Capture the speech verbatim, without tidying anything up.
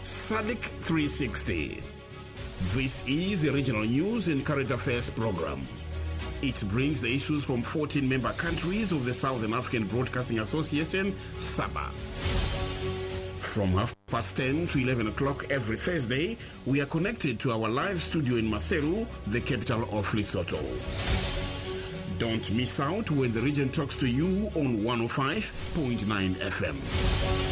SADC three sixty. This is a regional news and current affairs program. It brings the issues from fourteen member countries of the Southern African Broadcasting Association, SABA. From half past ten to eleven o'clock every Thursday, we are connected to our live studio in Maseru, the capital of Lesotho. Don't miss out when the region talks to you on one oh five point nine F M.